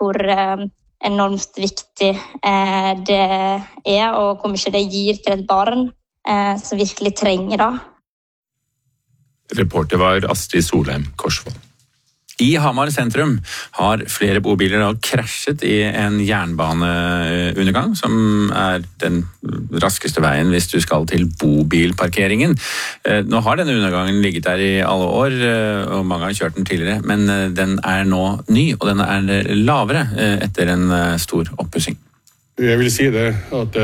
hvor enormt viktig det og hvor mye det gir til et barn som virkelig trenger det. Reporter var Astrid Solheim Korsvold. I Hamar sentrum har flere bobiler krasjet i en jernbaneundergang, som den raskeste veien hvis du skal til bobilparkeringen. Nå har denne undergangen ligget der i alle år, og mange har kjørt den tidligere, men den nå ny, og den lavere etter en stor oppussing. Jeg vil si det, at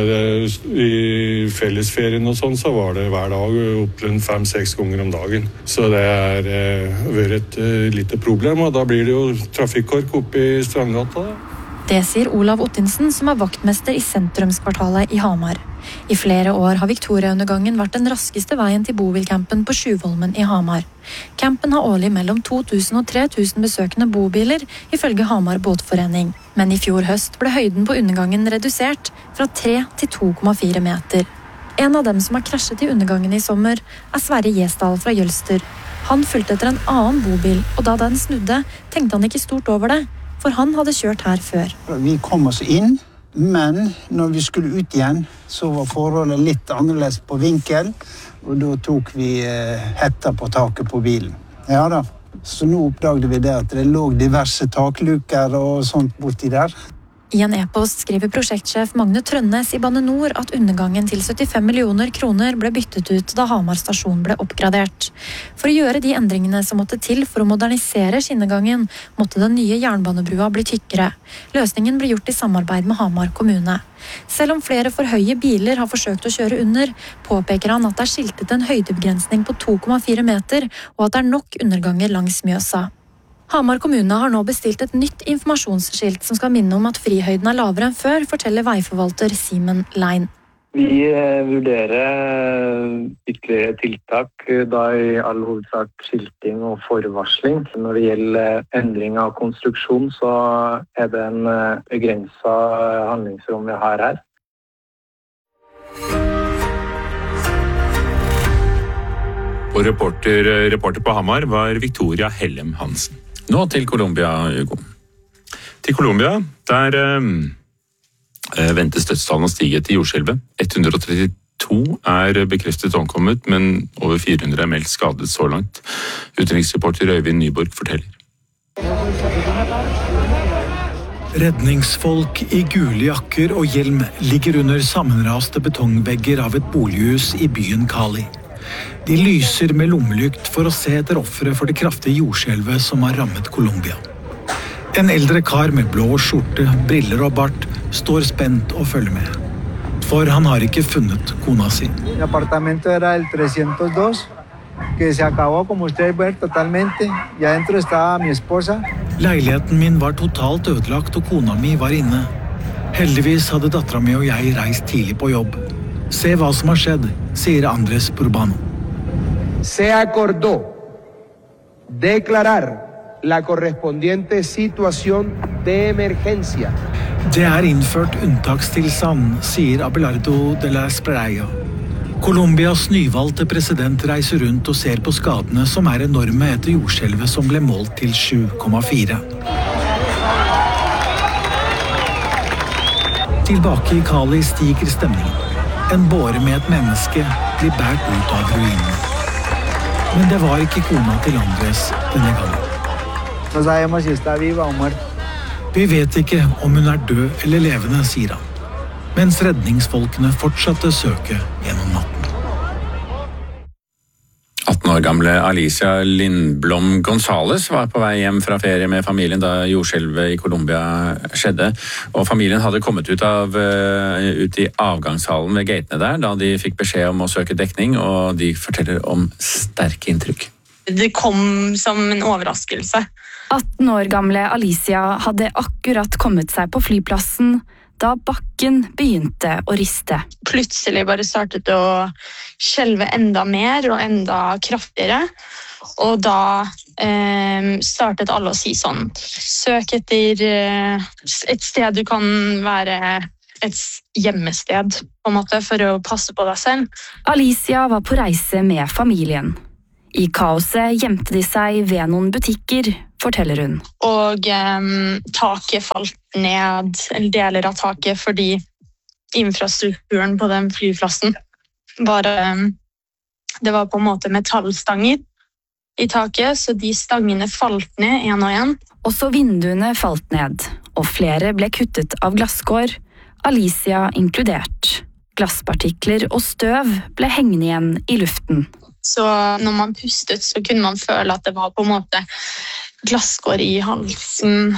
i fellesferien og sånn, så var det hver dag opp til 5-6 ganger om dagen. Så det vært et lite problem, og da blir det jo trafikkork oppe i Strandgata. Det sier Olav Ottinsen, som vaktmester i sentrumskvartalet i Hamar. I flere år har Victoria-undergangen vært den raskeste veien til bobilcampen på Sjuvholmen i Hamar. Campen har årlig mellom 2000 og 3000 besøkende bobiler, ifølge Hamar Båtforening. Men i fjor høst ble høyden på undergangen redusert fra 3 til 2,4 meter. En av dem som har krasjet i undergangen i sommer, Sverre Gjesdal fra Jølster. Han fulgte etter en annen bobil, og da den snudde, tenkte han ikke stort over det, for han hadde kjørt her før. Vi kom oss inn, men når vi skulle ut igjen, så var forholdet litt annerledes på vinkel, og da tok vi hetta på taket på bilen. Ja da, så nå oppdagde vi det at det lå diverse takluker og sånt borti der. I en e-post skriver prosjektsjef Magne Trønnes i Bane Nor at undergangen til 75 millioner kroner ble byttet ut da Hamar stasjon ble oppgradert. For å gjøre de endringene som måtte til for å modernisere skinnegangen, måtte den nye jernbanebrua bli tykkere. Løsningen ble gjort i samarbeid med Hamar kommune. Selv om flere for høye biler har forsøkt å kjøre under, påpeker han at det skiltet en høydebegrensning på 2,4 meter, og at det nok underganger langs Mjøsa. Hamar kommune har nå bestilt et nytt informasjonsskilt som skal minne om at frihøyden lavere enn før, forteller veiforvalter Simen Lein. Vi vurderer ytterligere tiltak, da i all hovedsak skilting og forvarsling. Når det gjelder endring av konstruksjon, så det en begrenset handlingsrom vi har her. Og reporter på Hamar var Victoria Hellem Hansen. Nå til Colombia, Hugo. Til Colombia, der ventes dødstallene å stige til jordskjelvet. 132 bekreftet omkommet, men over 400 meldt skadet så langt. Utenriksreporter Øyvind Nyborg forteller. Redningsfolk i gule jakker og hjelm ligger under sammenraste betongvegger av et bolighus i byen Cali. De lyser med lommelykt for å se etter offere for det kraftige jordskjelvet som har rammet Colombia. En eldre kar med blå skjorte, briller og bart står spent og følger med. For han har ikke funnet kona si. Mi apartamento era el 302, que se acabó, como ustedes ven, totalmente. Y adentro estaba mi esposa. Leiligheten min var totalt ødelagt, og kona mi var inne. Heldigvis hadde datteren min og jeg reist tidlig på jobb. Se hva som har skjedd, sier Andres Burbano. Se acordó declarar la correspondiente situación de emergencia. Det innført unntakstilstand, sier Abelardo de la Espriella. Colombias nyvalgte president reiser rundt og ser på skadene som enorme etter jordskjelvet som ble målt til 7,4. Tilbake i Cali stiger stemningen. En båre med et menneske blir bært ut av ruinen. Men det var ikke kona til Andres denne gangen. No sabemos si está viva o muerta. Vi vet ikke om hun død eller levende, sier han. Mens redningsfolkene fortsatte søke gjennom natten. 18 år gamle Alicia Lindblom Gonzales var på vei hjem fra ferie med familien da jordskjelvet i Colombia skjedde. Og familien hadde kommet ut i avgangshallen ved gatene der da de fikk beskjed om å søke dekning, og de forteller om sterke inntrykk. Det kom som en overraskelse. 18 år gamle Alicia hadde akkurat kommet seg på flyplassen da bakken begynte å riste. Plutselig bare startet det å skjelve enda mer og enda kraftigere. Og da startet alle å si sånn: søk etter et sted du kan være et hjemmested, på en måte, for å passe på deg selv. Alicia var på reise med familien. I kaoset gjemte de seg ved noen butikker, forteller hun. Og taket falt ned, eller deler av taket, fordi infrastrukturen på den flyplassen det var på en måte metallstanger I taket, så de stangene falt ned en og en. Også vinduene falt ned, og flere ble kuttet av glasskår, Alicia inkludert. Glasspartikler og støv ble hengende igjen I luften. Så når man pustet, så kunne man føle at det var på en måte glasskår I halsen.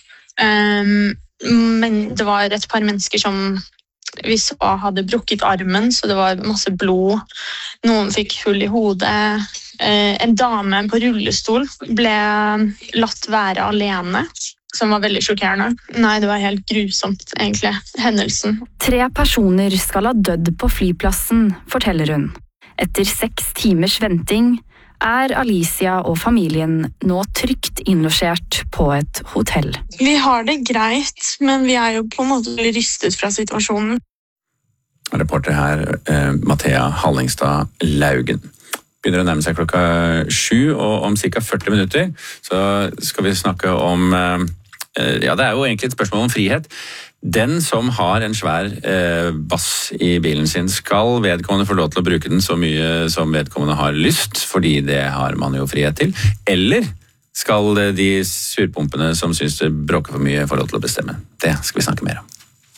Men det var et par mennesker som vi så hadde brukket armen, så det var masse blod. Noen fikk hull I hodet. En dame på rullestol ble latt være alene, som var veldig sjokkerende. Nei, det var helt grusomt, egentlig, hendelsen. 3 personer skal ha dødd på flyplassen, forteller hun. Etter 6 timers venting Alicia og familien nå trygt innlosjert på et hotell. Vi har det greit, men vi jo på en måte rystet fra situasjonen. Reporter her, Mathea Hallingstad Laugen. Begynner å nærme seg klokka 7, og om cirka 40 minutter så skal vi snakke om, ja, det jo egentlig et spørsmål om frihet. Den som har en svær bass I bilen sin, skal vedkommende få lov til å bruke den så mye som vedkommende har lyst, fordi det har man jo frihet til, eller skal de surpumpene som synes det bråker for mye få lov til å bestemme? Det skal vi snakke mer om.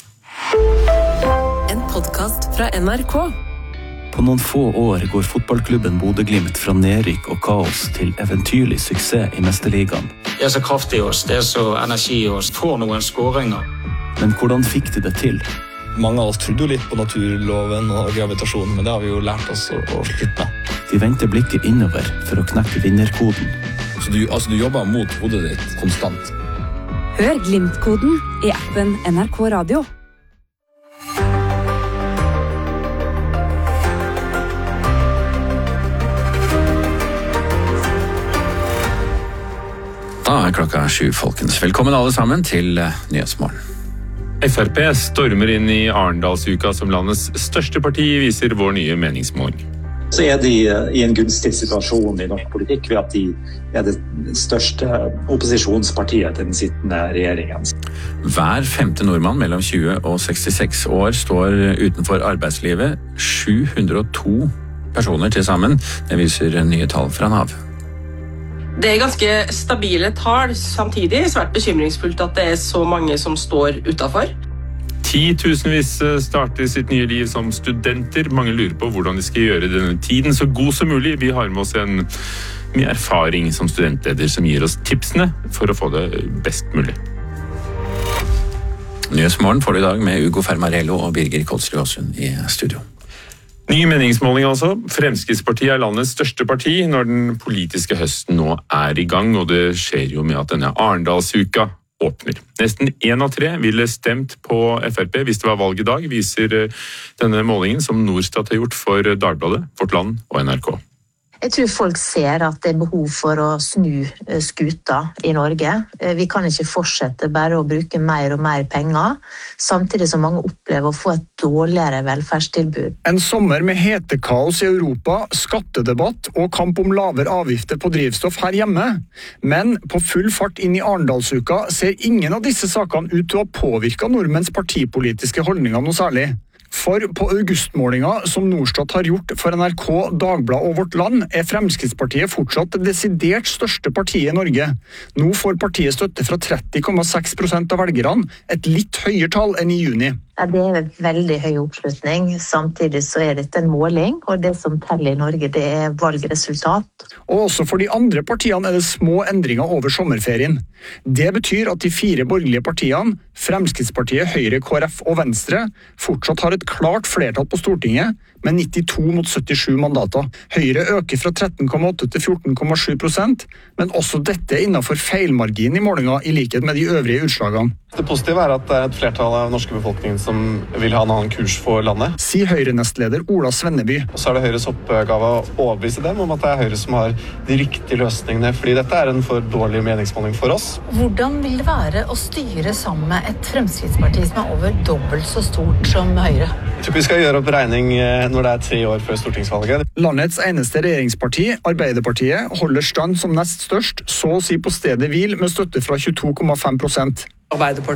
En podcast fra NRK. På noen få år går fotballklubben Bodø/Glimt fra nedrykk og kaos til eventyrlig suksess I Mesterligaen. Det så kraftig I oss, det så energi I oss, får noen skåringer. Men hvordan fikk de det til? Mange av oss trodde jo litt på naturloven og gravitasjonen, men det har vi jo lært oss å slutte med. De vendte blikket innover for å knekke vinnerkoden. Så du jobber mot hodet ditt konstant. Hør Glimt-koden I appen NRK Radio. Da klokka 7, folkens. Velkommen alle sammen til Nyhetsmorgen. FrP stormer inn I Arendalsuka som landets største parti, viser vår nye meningsmåling. Så de I en gunstig situasjon I norsk politikk ved at de det største opposisjonspartiet til den sittende regjeringen. Hver 5. nordmann mellom 20 og 66 år står utenfor arbeidslivet. 702 personer til sammen. Det viser nye tall fra NAV. Det ganske stabile tall, samtidig svært bekymringsfullt at det så mange som står utenfor. 10 000-vis starter sitt nye liv som studenter. Mange lurer på hvordan de skal gjøre denne tiden så god som mulig. Vi har med oss en mye erfaring som studentleder som gir oss tipsene for å få det best mulig. Nyhetsmorgen får du I dag med Ugo Fermarello og Birger Kolsrud Aasund I studio. Ny meningsmåling altså. Fremskrittspartiet landets største parti når den politiske høsten nå I gang, og det skjer jo med at denne Arendalsuka åpner. Nesten 1 av 3 ville stemt på FrP hvis det var valg I dag, viser denne målingen som Norstat har gjort for Dagbladet, Vårt Land og NRK. Jeg tror folk ser at det behov for å snu skuta I Norge. Vi kan ikke fortsette bare å bruke mer og mer penger, samtidig som mange opplever å få et dårligere velferdstilbud. En sommer med hetekaos I Europa, skattedebatt og kamp om lavere avgifter på drivstoff her hjemme. Men på full fart inn I Arendalsuka ser ingen av disse sakene ut til å ha påvirket nordmenns partipolitiske holdninger noe særlig. For på augustmålinga som Norstat har gjort for NRK, Dagbladet og Vårt Land Fremskrittspartiet fortsatt det desidert største partiet I Norge. Nå får partiet støtte fra 30,6% av velgerne, et litt høyere tall enn I juni. Ja, det en veldig høy oppslutning. Samtidig så dette en måling, og det som teller I Norge, det valgresultat. Og også for de andre partiene det små endringer over sommerferien. Det betyr at de 4 borgerlige partiene, Fremskrittspartiet, Høyre, KrF og Venstre, fortsatt har et klart flertall på Stortinget, med 92 mot 77 mandater. Høyre øker fra 13,8 til 14,7%, men også dette innenfor feilmargin I målinga I likhet med de øvrige utslagene. Det positive at det et flertall av norske befolkningen som vil ha en annen kurs for landet. Sier Høyre-nestleder Ola Svenneby. Og så det Høyres oppgave å overbevise dem om at det Høyre som har de riktige løsningene, fordi dette en for dårlig meningsmåling for oss. Hvordan vil det være å styre sammen med et Fremskrittsparti som over dobbelt så stort som Høyre? Typisk å gjøre opp regning når det 3 år før stortingsvalget. Landets eneste regjeringsparti, Arbeiderpartiet, holder stand som nest størst, så å si på stedet hvil med støtte fra 22,5%. Arbeiderpartiet